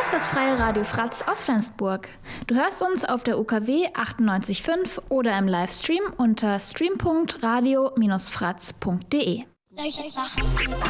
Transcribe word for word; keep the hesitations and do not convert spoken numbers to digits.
ist das Freie Radio Fratz aus Flensburg. Du hörst uns auf der U K W achtundneunzig Komma fünf oder im Livestream unter stream punkt radio Bindestrich fratz punkt de. Soll ich jetzt machen?